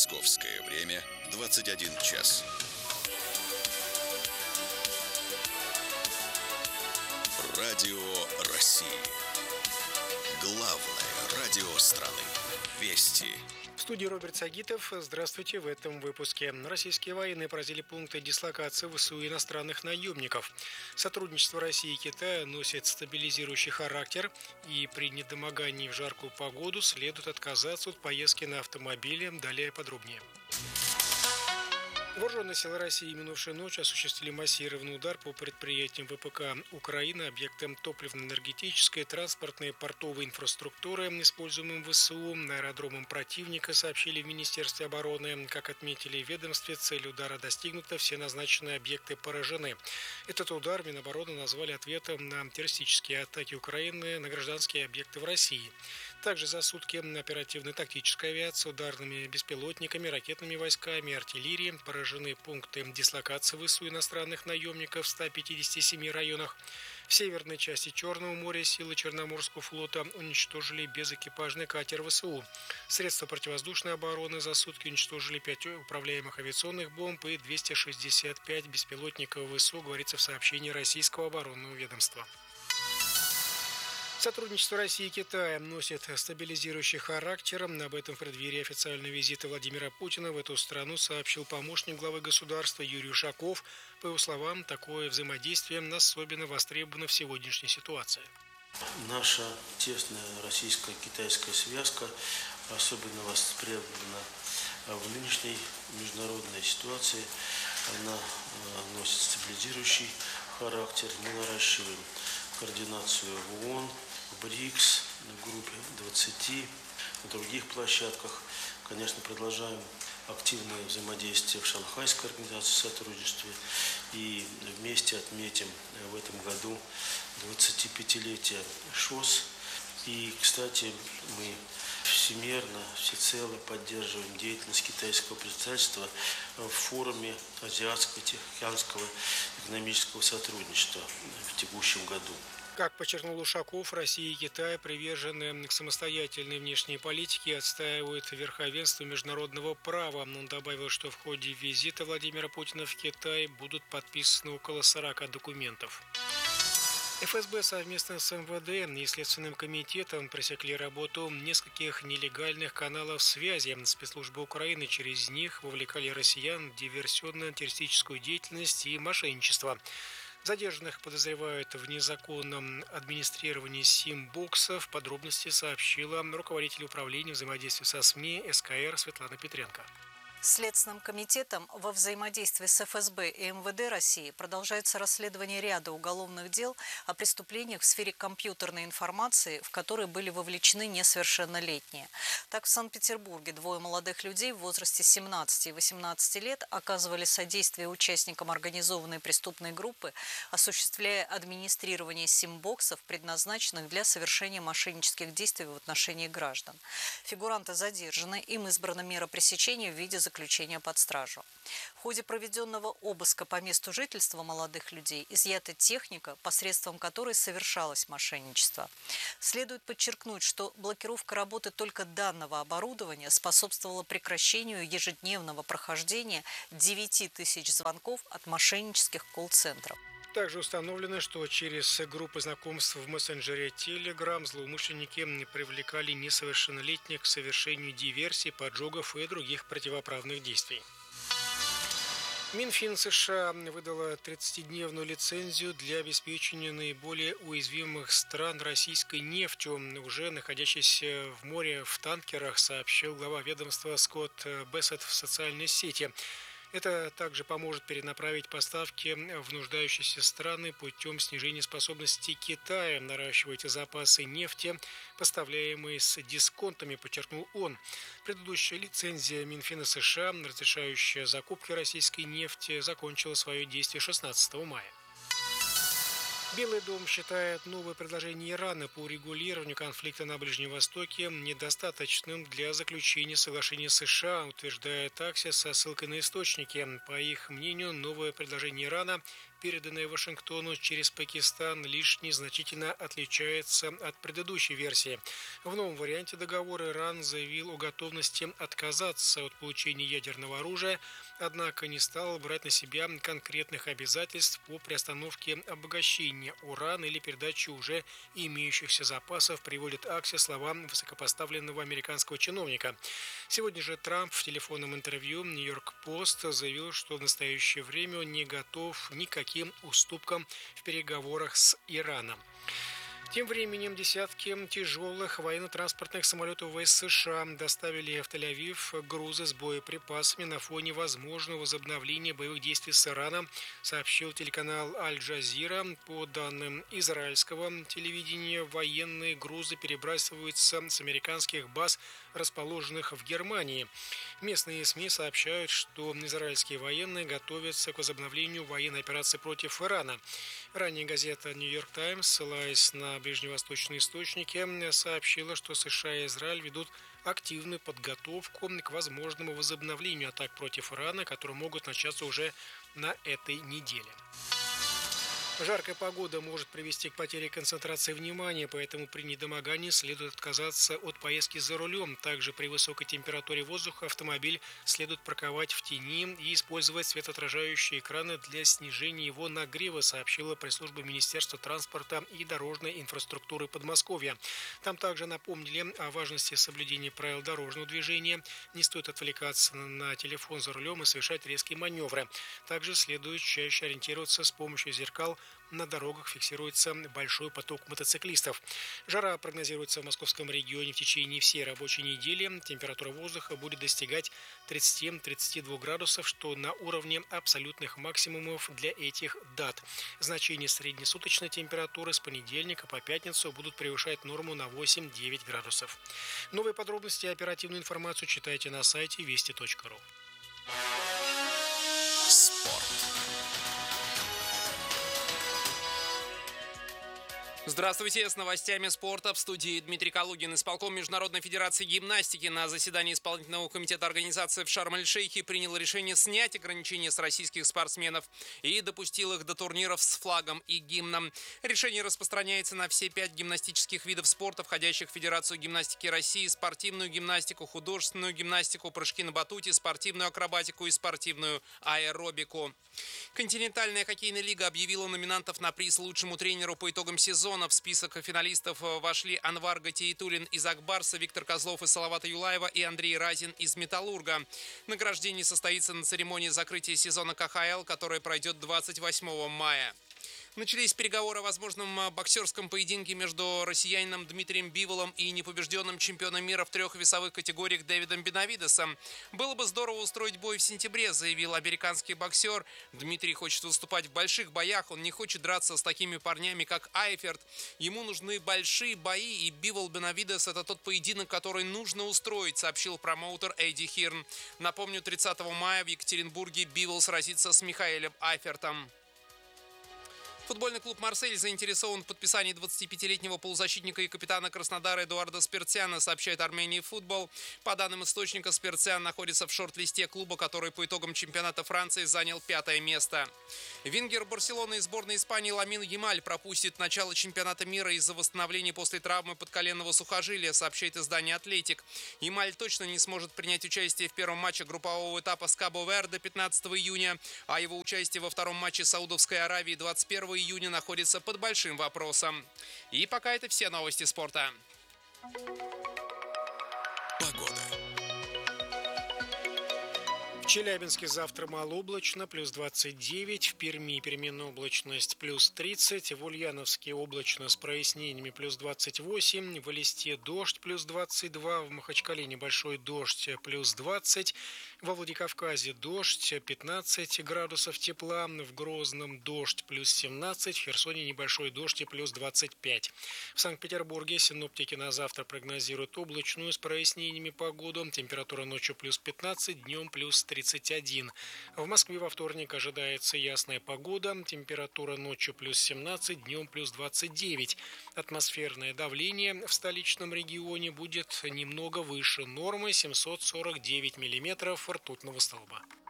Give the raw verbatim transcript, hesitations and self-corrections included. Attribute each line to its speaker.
Speaker 1: Московское время двадцать один час. Радио России. Главное радио страны. Вести.
Speaker 2: В студии Роберт Сагитов. Здравствуйте. В этом выпуске. Российские военные поразили пункты дислокации ВСУ иностранных наемников. Сотрудничество России и Китая носит стабилизирующий характер, и при недомогании в жаркую погоду следует отказаться от поездки на автомобиле. Далее подробнее. Вооруженные силы России минувшую ночь осуществили массированный удар по предприятиям ВПК Украины, объектам топливно-энергетической, транспортной и портовой инфраструктуры, используемым ВСУ, аэродромам противника, сообщили в Министерстве обороны. Как отметили в ведомстве, цель удара достигнута, все назначенные объекты поражены. Этот удар Минобороны назвали ответом на террористические атаки Украины на гражданские объекты в России. Также за сутки оперативно-тактическая авиация, ударными беспилотниками, ракетными войсками, артиллерией поражены пункты дислокации ВСУ иностранных наемников в ста пятидесяти семи районах. В северной части Черного моря силы Черноморского флота уничтожили безэкипажный катер ВСУ. Средства противовоздушной обороны за сутки уничтожили пять управляемых авиационных бомб и двести шестьдесят пять беспилотников ВСУ, говорится в сообщении Российского оборонного ведомства. Сотрудничество России и Китая носит стабилизирующий характер. Об этом в преддверии официального визита Владимира Путина в эту страну сообщил помощник главы государства Юрий Ушаков. По его словам, такое взаимодействие особенно востребовано в сегодняшней ситуации.
Speaker 3: Наша тесная российско-китайская связка особенно востребована в нынешней международной ситуации. Она носит стабилизирующий характер. Мы наращиваем координацию в ООН, в БРИКС, в группе двадцати, на других площадках. Конечно, продолжаем активное взаимодействие в Шанхайской организации сотрудничества и вместе отметим в этом году двадцатипятилетие ШОС. И, кстати, мы всемерно, всецело поддерживаем деятельность китайского представительства в форуме Азиатско-Тихоокеанского экономического сотрудничества в текущем году.
Speaker 2: Как подчеркнул Ушаков, Россия и Китай привержены к самостоятельной внешней политике и отстаивают верховенство международного права. Он добавил, что в ходе визита Владимира Путина в Китай будут подписаны около сорока документов. эф эс бэ совместно с эм вэ дэ и Следственным комитетом пресекли работу нескольких нелегальных каналов связи. Спецслужбы Украины через них вовлекали россиян в диверсионно-террористическую деятельность и мошенничество. Задержанных подозревают в незаконном администрировании сим-боксов. Подробности сообщила руководитель управления взаимодействия со СМИ эс ка эр Светлана Петренко.
Speaker 4: Следственным комитетом во взаимодействии с эф эс бэ и эм вэ дэ России продолжается расследование ряда уголовных дел о преступлениях в сфере компьютерной информации, в которые были вовлечены несовершеннолетние. Так, в Санкт-Петербурге двое молодых людей в возрасте семнадцати и восемнадцати лет оказывали содействие участникам организованной преступной группы, осуществляя администрирование сим-боксов, предназначенных для совершения мошеннических действий в отношении граждан. Фигуранты задержаны, им избрана мера пресечения в виде заключения под стражу. В ходе проведенного обыска по месту жительства молодых людей изъята техника, посредством которой совершалось мошенничество. Следует подчеркнуть, что блокировка работы только данного оборудования способствовала прекращению ежедневного прохождения девяти тысяч звонков от мошеннических колл-центров.
Speaker 2: Также установлено, что через группы знакомств в мессенджере Telegram злоумышленники привлекали несовершеннолетних к совершению диверсий, поджогов и других противоправных действий. Минфин США выдала тридцатидневную лицензию для обеспечения наиболее уязвимых стран российской нефтью, уже находящейся в море в танкерах, сообщил глава ведомства Скотт Бессет в социальной сети. Это также поможет перенаправить поставки в нуждающиеся страны путем снижения способности Китая наращивать запасы нефти, поставляемые с дисконтами, подчеркнул он. Предыдущая лицензия Минфина США, разрешающая закупки российской нефти, закончила свое действие шестнадцатого мая. Белый дом считает новое предложение Ирана по урегулированию конфликта на Ближнем Востоке недостаточным для заключения соглашения США, утверждает Аксиос со ссылкой на источники. По их мнению, новое предложение Ирана переданная Вашингтону через Пакистан, лишь незначительно отличается от предыдущей версии. В новом варианте договора Иран заявил о готовности отказаться от получения ядерного оружия, однако не стал брать на себя конкретных обязательств по приостановке обогащения урана или передаче уже имеющихся запасов, приводит Аксиос слова высокопоставленного американского чиновника. Сегодня же Трамп в телефонном интервью Нью-Йорк Пост заявил, что в настоящее время он не готов ни к каким уступкам в переговорах с Ираном. Тем временем десятки тяжелых военно-транспортных самолетов ВС США доставили в Тель-Авив грузы с боеприпасами на фоне возможного возобновления боевых действий с Ираном, сообщил телеканал Аль-Джазира. По данным израильского телевидения, военные грузы перебрасываются с американских баз, расположенных в Германии. Местные СМИ сообщают, что израильские военные готовятся к возобновлению военной операции против Ирана. Ранее газета «Нью-Йорк Таймс», ссылаясь на ближневосточные источники, сообщила, что США и Израиль ведут активную подготовку к возможному возобновлению атак против Ирана, которые могут начаться уже на этой неделе. Жаркая погода может привести к потере концентрации внимания, поэтому при недомогании следует отказаться от поездки за рулем. Также при высокой температуре воздуха автомобиль следует парковать в тени и использовать светоотражающие экраны для снижения его нагрева, сообщила пресс-служба Министерства транспорта и дорожной инфраструктуры Подмосковья. Там также напомнили о важности соблюдения правил дорожного движения. Не стоит отвлекаться на телефон за рулем и совершать резкие маневры. Также следует чаще ориентироваться с помощью зеркал. На дорогах фиксируется большой поток мотоциклистов. Жара прогнозируется в московском регионе в течение всей рабочей недели. Температура воздуха будет достигать тридцати-тридцати двух градусов, что на уровне абсолютных максимумов для этих дат. Значения среднесуточной температуры с понедельника по пятницу будут превышать норму на восемь-девять градусов. Новые подробности и оперативную информацию читайте на сайте вести точка ру.
Speaker 1: Спорт.
Speaker 5: Здравствуйте, с новостями спорта в студии Дмитрий Калугин. Исполком Международной федерации гимнастики на заседании исполнительного комитета организации в Шарм-эль-Шейхе принял решение снять ограничения с российских спортсменов и допустил их до турниров с флагом и гимном. Решение распространяется на все пять гимнастических видов спорта, входящих в Федерацию гимнастики России: спортивную гимнастику, художественную гимнастику, прыжки на батуте, спортивную акробатику и спортивную аэробику. Континентальная хоккейная лига объявила номинантов на приз лучшему тренеру по итогам сезона. В список финалистов вошли Анвар Гатиетуллин из Акбарса, Виктор Козлов из Салавата Юлаева и Андрей Разин из Металлурга. Награждение состоится на церемонии закрытия сезона ка ха эл, которая пройдет двадцать восьмого мая. Начались переговоры о возможном боксерском поединке между россиянином Дмитрием Биволом и непобежденным чемпионом мира в трех весовых категориях Дэвидом Бенавидесом. «Было бы здорово устроить бой в сентябре», заявил американский боксер. Дмитрий хочет выступать в больших боях, он не хочет драться с такими парнями, как Айферт. Ему нужны большие бои, и Бивол Бенавидес – это тот поединок, который нужно устроить, сообщил промоутер Эдди Хирн. Напомню, тридцатого мая в Екатеринбурге Бивол сразится с Михаэлем Айфертом. Футбольный клуб «Марсель» заинтересован в подписании двадцатипятилетнего полузащитника и капитана Краснодара Эдуарда Спиртсяна, сообщает Армения Футбол. По данным источника, Спиртсян находится в шорт-листе клуба, который по итогам чемпионата Франции занял пятое место. Вингер Барселоны и сборной Испании Ламин Ямаль пропустит начало чемпионата мира из-за восстановления после травмы подколенного сухожилия, сообщает издание «Атлетик». Ямаль точно не сможет принять участие в первом матче группового этапа с Кабо-Верде пятнадцатого июня, а его участие во втором матче Саудовской Аравии двадцать первого июня находится под большим вопросом. И пока это все новости спорта.
Speaker 1: Погода.
Speaker 2: В Челябинске завтра малооблачно, плюс двадцать девять, в Перми переменная облачность, плюс тридцать, в Ульяновске облачно с прояснениями, плюс двадцать восемь, в Элисте дождь, плюс двадцать два, в Махачкале небольшой дождь, плюс двадцать, во Владикавказе дождь, пятнадцать градусов тепла, в Грозном дождь, плюс семнадцать, в Херсоне небольшой дождь и плюс двадцать пять. В Санкт-Петербурге синоптики на завтра прогнозируют облачную с прояснениями погоду, температура ночью плюс пятнадцать, днем плюс тридцать один. В Москве во вторник ожидается ясная погода, температура ночью плюс семнадцать, днем плюс двадцать девять. Атмосферное давление в столичном регионе будет немного выше нормы, семьсот сорок девять миллиметров ртутного столба.